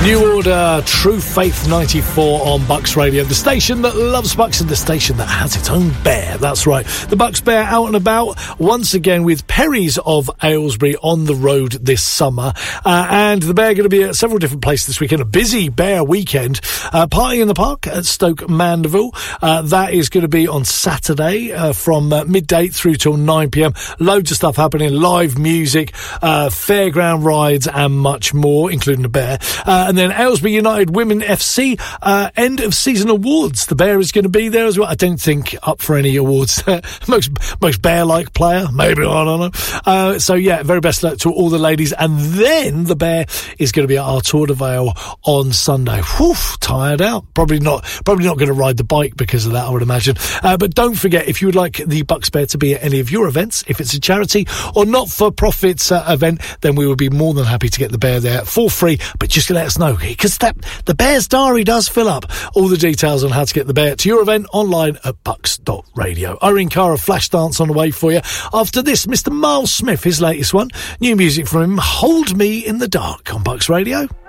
New Order, True Faith 94 on Bucks Radio, the station that loves Bucks and the station that has its own bear. That's right, the Bucks Bear out and about once again with Perry's of Aylesbury on the road this summer, and the Bear going to be at several different places this weekend. A busy Bear weekend. Party in the Park at Stoke Mandeville, that is going to be on Saturday from midday through till 9pm. Loads of stuff happening, live music, fairground rides and much more, including the Bear. And then Aylesbury United Women FC, end of season awards. The Bear is going to be there as well. I don't think up for any awards. most Bear-like player, maybe, I don't know. So yeah, very best luck to all the ladies. And then the Bear is going to be at our Tour de Vale on Sunday. Whew, tired out. Probably not going to ride the bike because of that, I would imagine. But don't forget, if you would like the Bucks Bear to be at any of your events, if it's a charity or not-for-profit event, then we would be more than happy to get the Bear there for free. But just let us know, because the Bear's diary does fill up. All the details on how to get the Bear to your event online at bucks.radio. Irene Cara, Flashdance on the way for you. After this, Mr. Miles Smith, his latest one. New music from him, Hold Me in the Dark on Bucks Radio.